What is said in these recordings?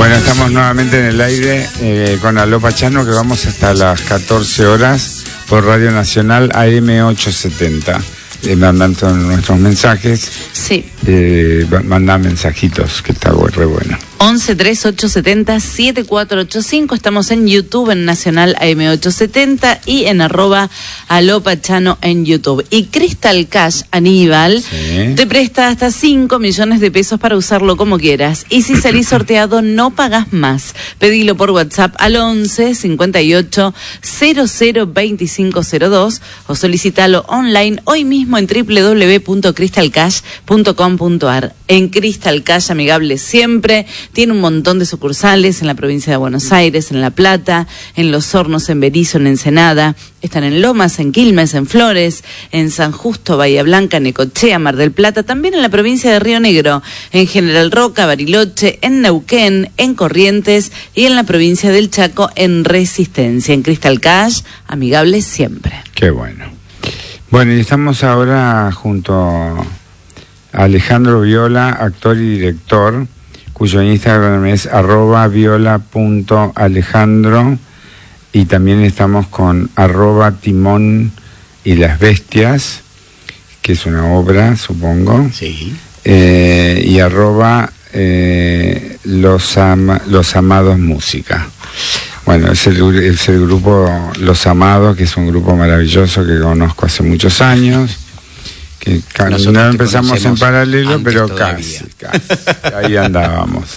Bueno, estamos nuevamente en el aire con Aló Pachano, que vamos hasta las 14 horas por Radio Nacional AM870. Mandan todos nuestros mensajes. Sí. Mandan mensajitos, que está re bueno. 11 3870 7485. Estamos en YouTube, en Nacional AM870 y en @Aló Pachano en YouTube. Y Crystal Cash, Aníbal, Sí. te presta hasta 5 millones de pesos para usarlo como quieras. Y si salís sorteado, no pagás más. Pedilo por WhatsApp al 11 58 00 2502 o solicitalo online hoy mismo en www.crystalcash.com.ar. En Crystal Cash, amigable siempre. Tiene un montón de sucursales en la provincia de Buenos Aires, en La Plata, en Los Hornos, en Berisso, en Ensenada. Están en Lomas, en Quilmes, en Flores, en San Justo, Bahía Blanca, Necochea, Mar del Plata. También en la provincia de Río Negro, en General Roca, Bariloche, en Neuquén, en Corrientes y en la provincia del Chaco, en Resistencia. En Crystal Cash, amigable siempre. Qué bueno. Bueno, y estamos ahora junto a Alejandro Viola, actor y director, cuyo Instagram es @viola.alejandro, y también estamos con @Timón y las Bestias, que es una obra, supongo. Sí. Y Los Amados Música. Bueno, es el grupo Los Amados, que es un grupo maravilloso que conozco hace muchos años, que no empezamos en paralelo, pero casi. Ahí andábamos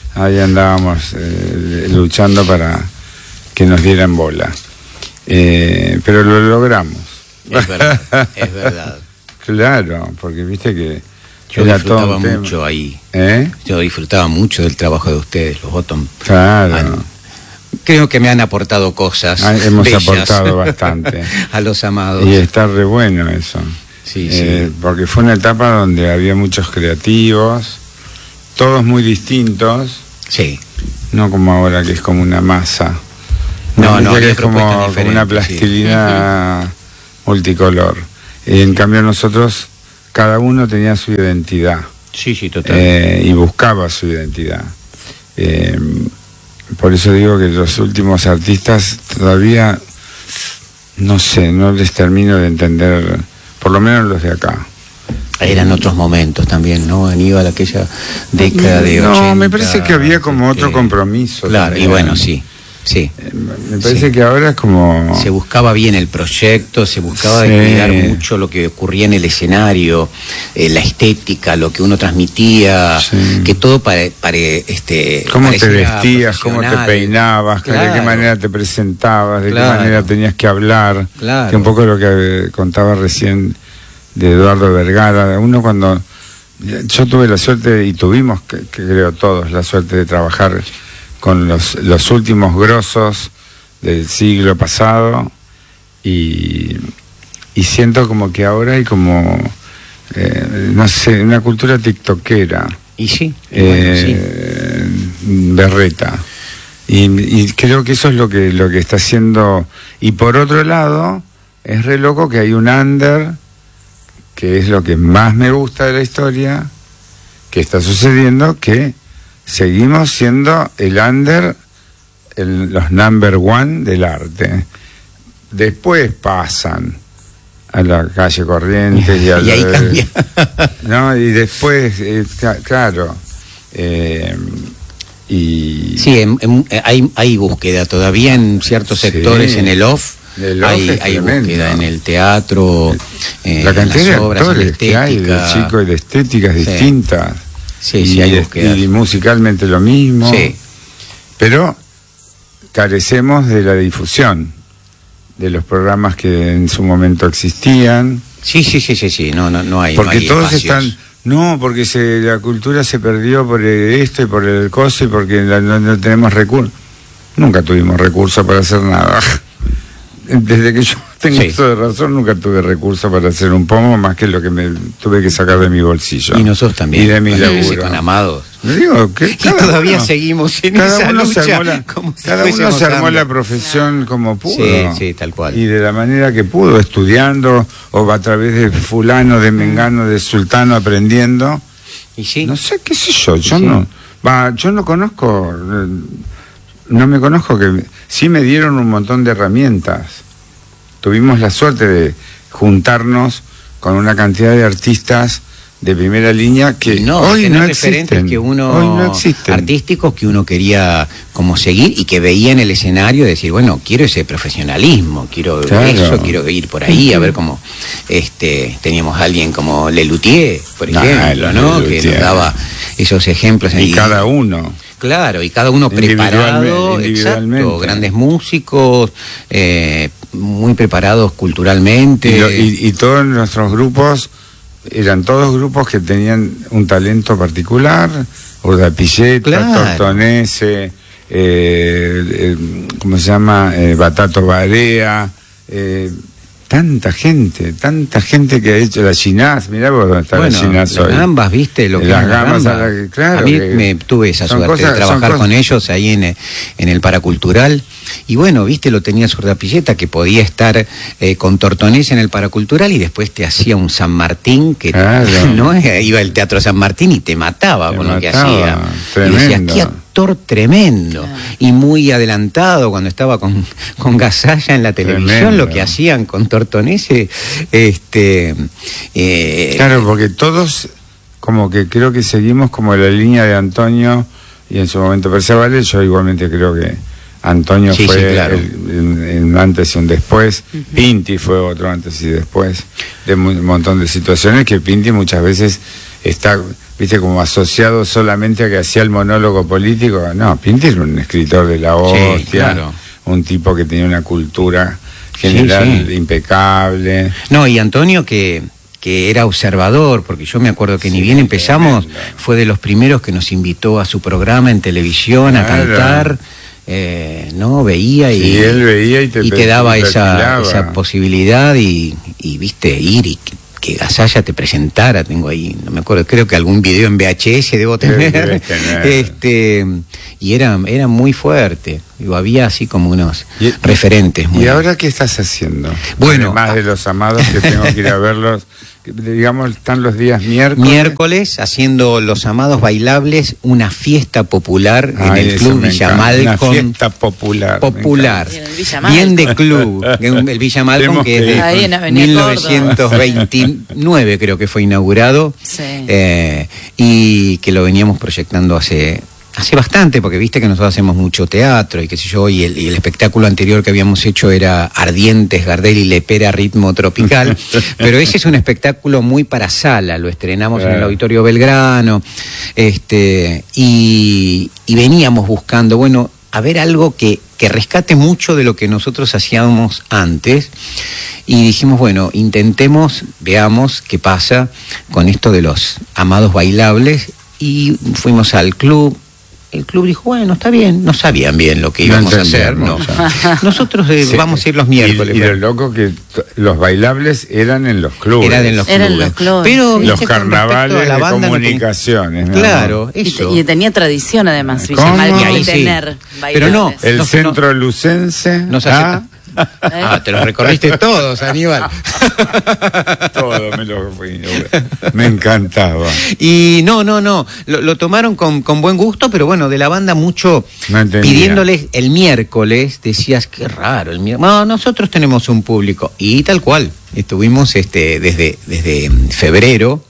luchando para que nos dieran bola, pero lo logramos. Es verdad. Claro, porque viste que yo disfrutaba mucho ahí. Yo disfrutaba mucho del trabajo de ustedes, los Bottom. Claro. Creo que me han aportado cosas. Hemos bellas aportado bastante a Los Amados. Y está re bueno eso. Sí, sí. Porque fue una etapa donde había muchos creativos, todos muy distintos. Sí. No como ahora, que es como una masa. No, que es como una plastilina multicolor. En cambio nosotros, cada uno tenía su identidad. Sí, total. Y buscaba su identidad. Por eso digo que los últimos artistas todavía, no sé, no les termino de entender, por lo menos los de acá. Eran otros momentos también, ¿no? Aníbal, aquella década de 80. No, me parece que había como otro compromiso. Claro, también. y bueno, sí. Me parece que ahora es como... Se buscaba bien el proyecto, se buscaba cuidar mucho lo que ocurría en el escenario, la estética, lo que uno transmitía, que todo cómo te vestías, cómo te peinabas, de qué manera te presentabas, de qué manera tenías que hablar, que un poco lo que contaba recién de Eduardo Vergara. Uno cuando... Yo tuve la suerte, y tuvimos, que creo todos, la suerte de trabajar con los últimos grosos del siglo pasado, y siento como que ahora hay como, no sé, una cultura tiktokera. Y sí, berreta. Y creo que eso es lo que está haciendo. Y por otro lado, es re loco que hay un under, que es lo que más me gusta de la historia, que está sucediendo, que seguimos siendo el under, los number one del arte. Después pasan a la calle Corrientes y ahí cambia. ¿no? Y después, claro. Sí, hay búsqueda todavía en ciertos sectores, en el off. Hay búsqueda en el teatro, la cantidad de actores que hay, de chicos, y de estéticas distintas. Sí, hay búsqueda. Y musicalmente lo mismo. Sí. Pero carecemos de la difusión de los programas que en su momento existían. Sí. No hay. Porque no hay todos espacios. están. No, porque la cultura se perdió por esto y por el coso, y porque no tenemos recursos. Nunca tuvimos recursos para hacer nada. Desde que yo tengo uso de razón, nunca tuve recursos para hacer un pomo, más que lo que me tuve que sacar de mi bolsillo. Y nosotros también. Y de mi laburo. Con Amados. Digo, que todavía seguimos en esa lucha. Cada uno se armó la profesión como pudo. Sí, tal cual. Y de la manera que pudo, estudiando, o a través de fulano, de mengano, de sultano, aprendiendo. Y sí. No sé, qué sé yo, no Yo no conozco, no me conozco, que sí me dieron un montón de herramientas. Tuvimos la suerte de juntarnos con una cantidad de artistas de primera línea que hoy no referentes existen. Que uno, hoy no existen. Artísticos que uno quería como seguir y que veía en el escenario decir, bueno, quiero ese profesionalismo, quiero eso, quiero ir por ahí, a ver cómo teníamos a alguien como Lelutier, por ejemplo, ¿no? Que nos daba esos ejemplos. Y cada uno. Claro, y cada uno preparado, individualmente. Exacto, grandes músicos, muy preparados culturalmente. Y todos nuestros grupos eran todos grupos que tenían un talento particular, Urdapilleta, Tortonese, ¿cómo se llama? Batato Barea, tanta gente que ha hecho la Ginás. Mirá vos dónde está la Ginás hoy. Las gambas, ¿viste? Lo que las gambas, claro. A mí me tuve esa suerte de trabajar con ellos ahí en el Paracultural. Y bueno, viste, lo tenía Urdapilleta, que podía estar con Tortonés en el Paracultural y después te hacía un San Martín, que no iba al Teatro San Martín y te mataba con lo que hacía. Tremendo. Y decías, qué actor tremendo. Y muy adelantado cuando estaba con Gasalla en la televisión, tremendo. Lo que hacían con Tortonés. Claro, porque todos, como que creo que seguimos como la línea de Antonio y en su momento Perceval. Yo igualmente creo que Antonio fue claro. un antes y un después. Pinti fue otro antes y después de un montón de situaciones que Pinti muchas veces está, viste, como asociado solamente a que hacía el monólogo político. No, Pinti era un escritor de la hostia, claro. Un tipo que tenía una cultura general impecable. No, y Antonio que era observador, porque yo me acuerdo que ni bien empezamos, fue de los primeros que nos invitó a su programa en televisión a cantar. No, veía y él veía y te daba esa posibilidad y viste, ir y que Gasalla te presentara. Tengo ahí, no me acuerdo, creo que algún video en VHS debo tener. Y era muy fuerte. Digo, había así como unos referentes. ¿Y ahora qué estás haciendo? Bueno, además de Los Amados, que tengo que ir a verlos. Digamos, están los días miércoles haciendo Los Amados Bailables, una fiesta popular en el Club Villa Malcom. Una fiesta popular. Bien de club. El Villa Malcom, que es de 1929 creo que fue inaugurado. Y que lo veníamos proyectando hace bastante, porque viste que nosotros hacemos mucho teatro y qué sé yo, y el espectáculo anterior que habíamos hecho era Ardientes, Gardel y Lepera, ritmo tropical, pero ese es un espectáculo muy para sala, lo estrenamos en el Auditorio Belgrano, y veníamos buscando, bueno, a ver algo que rescate mucho de lo que nosotros hacíamos antes, y dijimos, bueno, intentemos, veamos qué pasa con esto de Los Amados Bailables, y fuimos al club. El club dijo, bueno, está bien, no sabían bien lo que íbamos a hacer, ¿no? Nosotros vamos a ir los miércoles. Y lo loco que los bailables eran en los clubes. Eran en los clubes. Pero los carnavales de comunicaciones. Claro, eso. Y tenía tradición además, Villa Malcom de tener bailables. Pero no. El centro lucense. Te los recorriste todos, Aníbal. Todo me encantaba. Y no, lo tomaron con buen gusto, pero bueno, de la banda mucho pidiéndoles el miércoles, decías, qué raro el miércoles. No, nosotros tenemos un público, y tal cual, estuvimos desde febrero.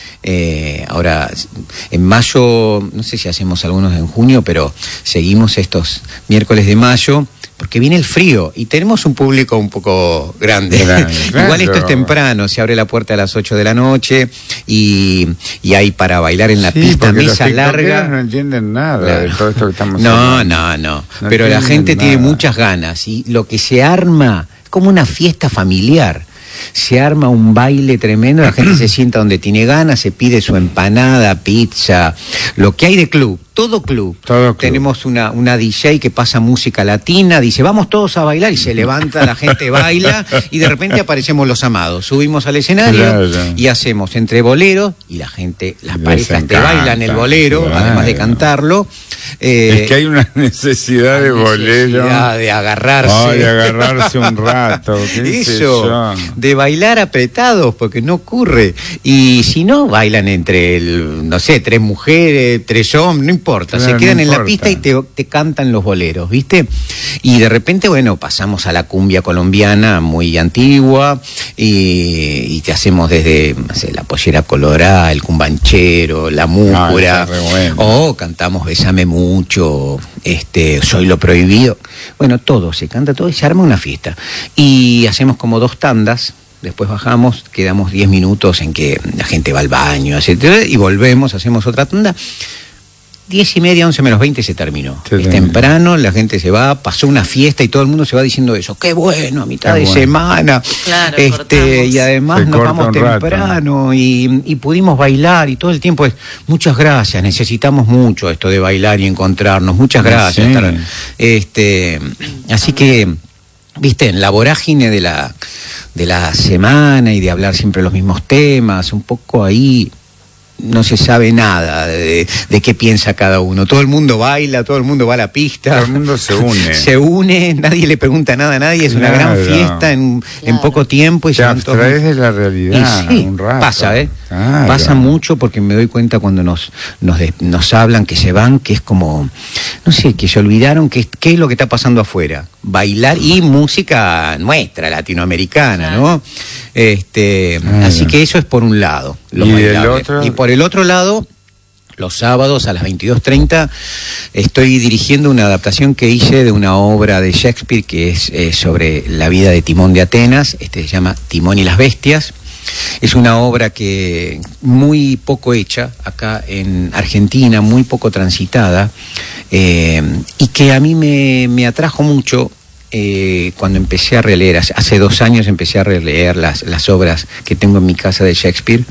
Ahora en mayo, no sé si hacemos algunos en junio, pero seguimos estos miércoles de mayo, porque viene el frío y tenemos un público un poco grande. Igual esto es temprano, se abre la puerta a las 8 de la noche y hay para bailar en la pista, mesa larga. No entienden nada de todo esto que estamos haciendo. No, pero la gente tiene muchas ganas y lo que se arma es como una fiesta familiar. Se arma un baile tremendo, la gente se sienta donde tiene ganas, se pide su empanada, pizza, lo que hay de club, todo club. Tenemos una DJ que pasa música latina, dice, vamos todos a bailar, y se levanta, la gente baila, y de repente aparecemos Los Amados, subimos al escenario y hacemos entre boleros, y la gente, las parejas te bailan el bolero, además de cantarlo. Es que hay una necesidad de bolero. De agarrarse. De agarrarse un rato. Eso, de bailar apretados, porque no ocurre. Y si no, bailan entre, no sé, 3 mujeres, 3 hombres, no importa, se quedan en la pista y te cantan los boleros, ¿viste? Y de repente, bueno, pasamos a la cumbia colombiana muy antigua y te hacemos desde, no sé, la pollera colorada, el cumbanchero, la múcura, o cantamos Bésame mucho, Soy lo prohibido. Bueno, todo, se canta todo y se arma una fiesta. Y hacemos como 2 tandas. Después bajamos, quedamos 10 minutos en que la gente va al baño, etc. Y volvemos, hacemos otra tanda. 10:30, 11 menos 20 se terminó. Es temprano, la gente se va, pasó una fiesta y todo el mundo se va diciendo eso. ¡Qué bueno! A mitad de semana. Claro, y además nos vamos temprano y pudimos bailar y todo el tiempo es muchas gracias, necesitamos mucho esto de bailar y encontrarnos. Muchas gracias. Sí. Así que, viste, en la vorágine de la semana y de hablar siempre los mismos temas, un poco ahí no se sabe nada de qué piensa cada uno. Todo el mundo baila, todo el mundo va a la pista. Todo el mundo se une. Se une, nadie le pregunta nada a nadie, es una gran fiesta en poco tiempo. Y te abstraes de la realidad un rato. Pasa, pasa mucho porque me doy cuenta cuando nos hablan que se van, que es como, no sé, que se olvidaron qué es lo que está pasando afuera. Bailar y música nuestra, latinoamericana, ¿no? Así que eso es por un lado. Y por el otro lado, los sábados a las 22:30 estoy dirigiendo una adaptación que hice de una obra de Shakespeare que es sobre la vida de Timón de Atenas. Se llama Timón y las bestias. Es una obra que muy poco hecha acá en Argentina, muy poco transitada, y que a mí me atrajo mucho cuando empecé a releer. Hace 2 años empecé a releer las obras que tengo en mi casa de Shakespeare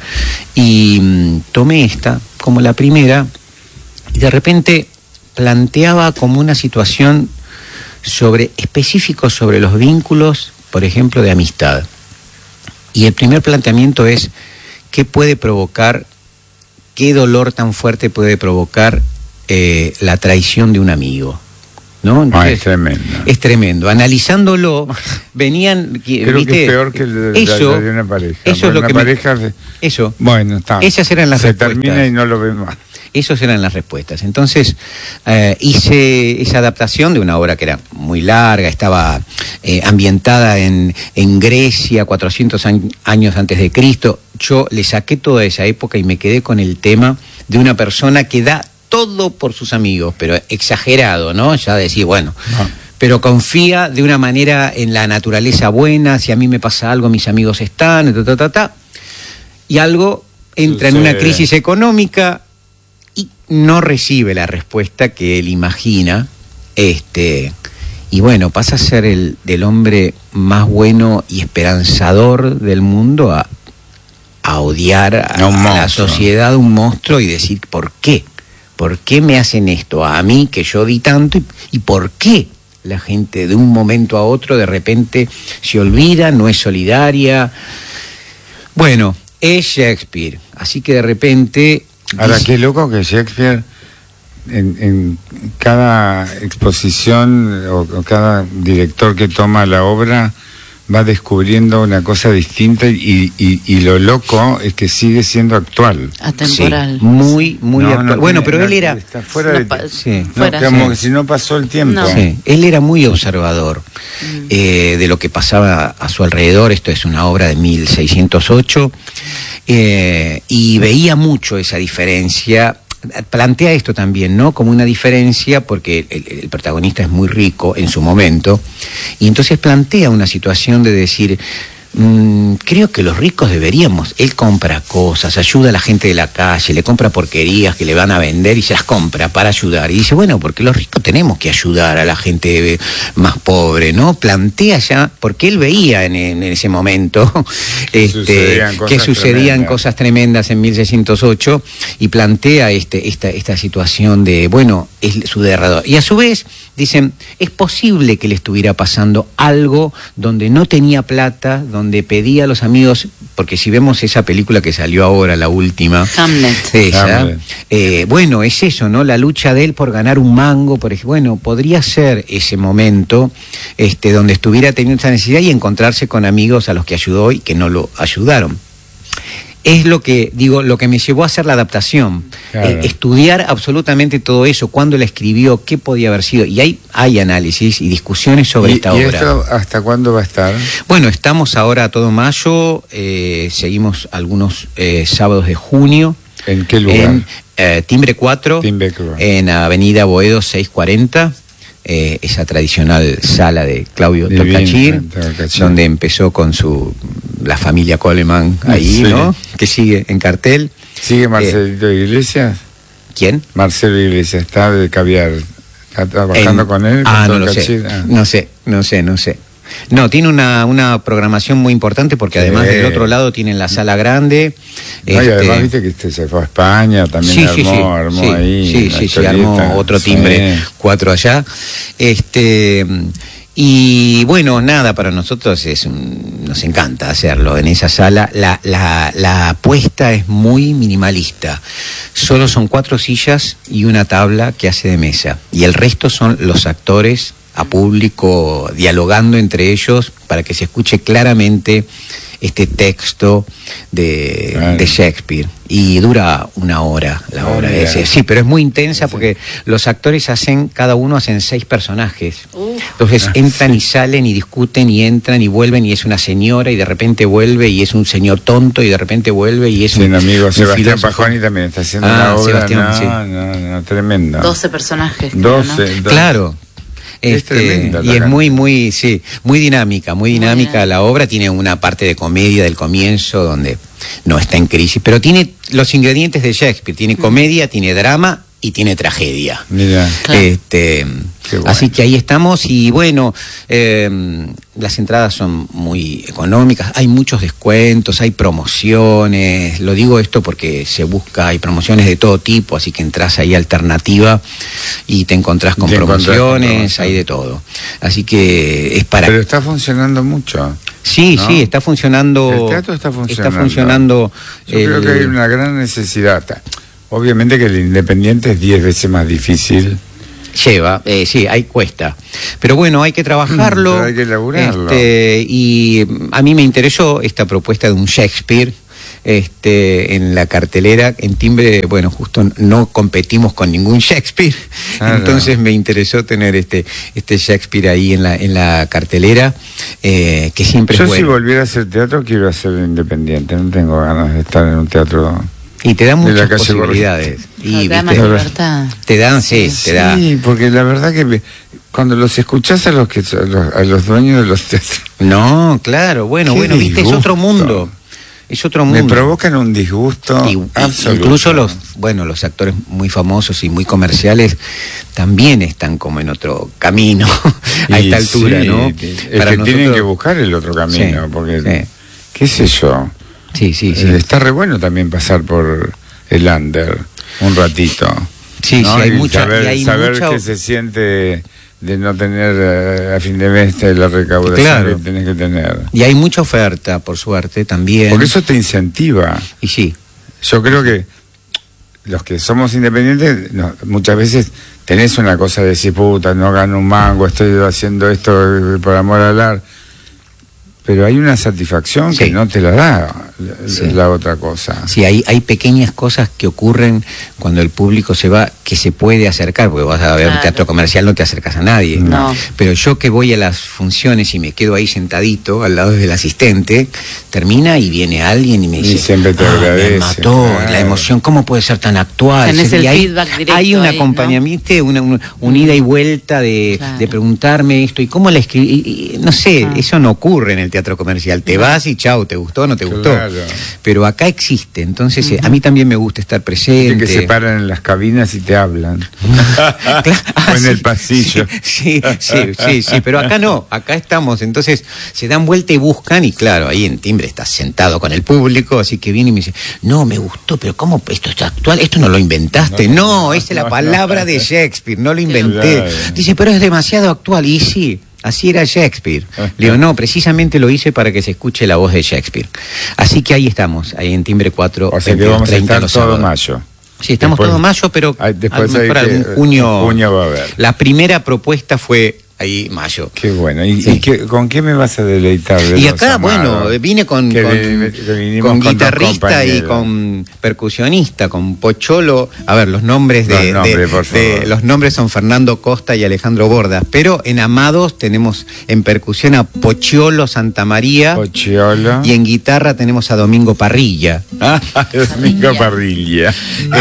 y tomé esta como la primera y de repente planteaba como una situación específico sobre los vínculos, por ejemplo, de amistad. Y el primer planteamiento es qué puede provocar, qué dolor tan fuerte puede provocar la traición de un amigo, ¿no? Entonces, es tremendo. Es tremendo. Analizándolo, venían... Creo ¿viste? que es peor que eso, de una pareja. Eso es lo que pareja eso. Bueno, está. Esas eran las respuestas. Se termina y no lo ves más. Esas eran las respuestas. Entonces hice esa adaptación de una obra que era muy larga, estaba ambientada en Grecia, 400 años antes de Cristo. Yo le saqué toda esa época y me quedé con el tema de una persona que da todo por sus amigos, pero exagerado, ¿no? Ya decir, bueno... No. Pero confía de una manera en la naturaleza buena, si a mí me pasa algo, mis amigos están, y algo entra en una crisis económica y no recibe la respuesta que él imagina, y bueno, pasa a ser del hombre más bueno y esperanzador del mundo a odiar a la sociedad, un monstruo, y decir, ¿por qué? ¿Por qué me hacen esto a mí, que yo di tanto? ¿Y por qué la gente de un momento a otro de repente se olvida, no es solidaria? Bueno, es Shakespeare, así que de repente... Ahora, qué loco que Shakespeare en cada exposición o cada director que toma la obra va descubriendo una cosa distinta y lo loco es que sigue siendo actual. Atemporal. Sí, muy actual. Bueno, pero él era... Está fuera de... fuera, como que si no pasó el tiempo. No. Sí, él era muy observador de lo que pasaba a su alrededor. Esto es una obra de 1608 y veía mucho esa diferencia. Plantea esto también, ¿no? Como una diferencia, porque el protagonista es muy rico en su momento, y entonces plantea una situación de decir, creo que los ricos deberíamos, él compra cosas, ayuda a la gente de la calle, le compra porquerías que le van a vender y se las compra para ayudar, y dice, bueno, porque los ricos tenemos que ayudar a la gente más pobre, ¿no? Plantea ya, porque él veía en ese momento que sucedían cosas tremendas en 1608, y plantea esta situación de, bueno, es su derredor. Y a su vez, dicen, es posible que le estuviera pasando algo donde no tenía plata, donde pedía a los amigos, porque si vemos esa película que salió ahora, la última, Hamlet. Bueno, es eso, ¿no? La lucha de él por ganar un mango, por ejemplo, bueno, podría ser ese momento donde estuviera teniendo esa necesidad y encontrarse con amigos a los que ayudó y que no lo ayudaron. es lo que me llevó a hacer la adaptación. Claro. Estudiar absolutamente todo eso, cuándo la escribió, qué podía haber sido. Y hay análisis y discusiones sobre esta obra. ¿Y esto hasta cuándo va a estar? Bueno, estamos ahora todo mayo, seguimos algunos sábados de junio. ¿En qué lugar? En Timbre 4, en Avenida Boedo 640. Esa tradicional sala de Claudio Tolcachir, donde empezó con la familia Coleman ahí, sí, ¿no? Que sigue en cartel. ¿Sigue Marcelito Iglesias? ¿Quién? Marcelo Iglesias, está de caviar. ¿Está trabajando con él? No lo sé. No sé. No, tiene una programación muy importante porque además del otro lado tienen la sala grande. No, y además viste que se fue a España, también armó ahí. Sí, armó otro Timbre 4 allá. Y bueno, nada, para nosotros nos encanta hacerlo en esa sala. La apuesta es muy minimalista. Solo son 4 sillas y una tabla que hace de mesa. Y el resto son los actores a público dialogando entre ellos para que se escuche claramente este texto de Shakespeare. Y dura 1 hora la obra. Sí, pero es muy intensa porque los actores cada uno hacen 6 personajes. Entonces entran y salen y discuten y entran y vuelven y es una señora y de repente vuelve y es un señor tonto y de repente vuelve y es un amigo Sebastián Pajoni también está haciendo una obra. No, tremenda. 12 personajes. 12. Claro. Es tremenda, y es muy dinámica la obra. Tiene una parte de comedia del comienzo donde no está en crisis, pero tiene los ingredientes de Shakespeare. Tiene comedia, tiene drama y tiene tragedia. Mira. Bueno. Así que ahí estamos y bueno, las entradas son muy económicas, hay muchos descuentos, hay promociones. Lo digo esto porque hay promociones de todo tipo, así que entras ahí a Alternativa y te encontrás con promociones, hay de todo. Así que es para... Pero está funcionando mucho. Sí, ¿no? Sí, está funcionando. El teatro está funcionando. Yo creo que hay una gran necesidad. Obviamente que el independiente es 10 veces más difícil. Cuesta. Pero bueno, hay que trabajarlo. Pero hay que elaborarlo. Y a mí me interesó esta propuesta de un Shakespeare en la cartelera. En Timbre, bueno, justo no competimos con ningún Shakespeare. Entonces me interesó tener este Shakespeare ahí en la cartelera, que siempre es bueno. Yo si volviera a hacer teatro quiero hacer independiente. No tengo ganas de estar en un teatro... Y te dan muchas posibilidades. Y te da más libertad. Te da. Sí, porque la verdad que cuando los escuchás a los dueños de los teatros... No, claro, bueno, viste, es otro mundo. Me provocan un disgusto absoluto. Incluso los actores muy famosos y muy comerciales también están como en otro camino a esta altura, ¿no? Tienen que buscar el otro camino, porque, qué sé yo... Sí. Está re bueno también pasar por el under un ratito. Sí, ¿no? Hay saber qué se siente de no tener a fin de mes la recaudación que tenés que tener. Y hay mucha oferta, por suerte, también. Porque eso te incentiva. Y sí. Yo creo que los que somos independientes, muchas veces tenés una cosa de decir, puta, no gano un mango, estoy haciendo esto por amor al arte. Pero hay una satisfacción que no te la da la otra cosa. Sí, hay pequeñas cosas que ocurren cuando el público se va, que se puede acercar, porque vas a ver un teatro comercial, no te acercas a nadie. No. Pero yo que voy a las funciones y me quedo ahí sentadito al lado del asistente, termina y viene alguien y me dice, siempre te agradece. Me mató, la emoción, ¿cómo puede ser tan actual? Tenés el feedback directo. Hay un acompañamiento, ¿no? una ida y vuelta de preguntarme esto, y cómo la escribí, no sé, eso no ocurre en el teatro comercial. Te vas y chau, ¿te gustó o no te gustó? Pero acá existe, entonces a mí también me gusta estar presente. Que se paran en las cabinas y te hablan. O en el pasillo. Sí, pero acá no, acá estamos, entonces se dan vuelta y buscan, y claro, ahí en Timbre estás sentado con el público, así que viene y me dice, no, me gustó, pero ¿cómo esto está actual? ¿Esto no lo inventaste? No, esa es la palabra de Shakespeare, no lo inventé. Dice, pero es demasiado actual, y sí. Así era Shakespeare. Le digo, no, precisamente lo hice para que se escuche la voz de Shakespeare. Así que ahí estamos, ahí en Timbre 4. O sea que vamos a estar todo mayo. Sí, estamos todo mayo, pero después algún junio va a haber. La primera propuesta fue ahí Mayo. Qué bueno. ¿Y con qué me vas a deleitar? Y acá, bueno, vine con guitarrista y con percusionista, con Pocholo. A ver, los nombres los nombres son Fernando Costa y Alejandro Bordas, pero en Amados tenemos en percusión a Pocholo Santamaría. Pocholo. Y en guitarra tenemos a Domingo Parrilla. Domingo Parrilla.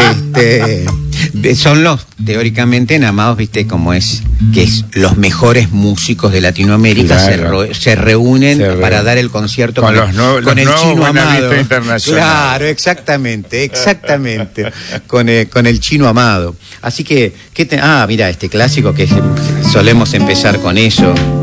Son los, teóricamente, en Amados, viste cómo es, que es los mejores músicos de Latinoamérica, claro. se reúnen para dar el concierto con el Chino Amado. Claro, exactamente, con el Chino Amado. Así que, mira, este clásico que solemos empezar con eso.